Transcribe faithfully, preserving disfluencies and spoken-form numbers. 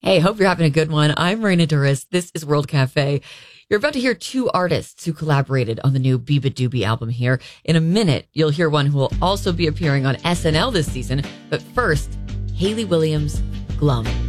Hey, hope you're having a good one. I'm Raina Duris. This is World Cafe. You're about to hear two artists who collaborated on the new beabadoobee album here. In a minute, you'll hear one who will also be appearing on S N L this season. But first, Hayley Williams, Glum.